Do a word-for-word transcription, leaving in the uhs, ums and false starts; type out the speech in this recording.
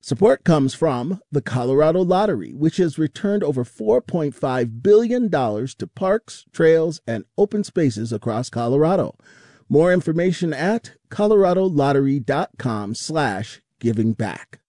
Support comes from the Colorado Lottery, which has returned over four point five billion dollars to parks, trails, and open spaces across Colorado. More information at coloradolottery.com slash giving back.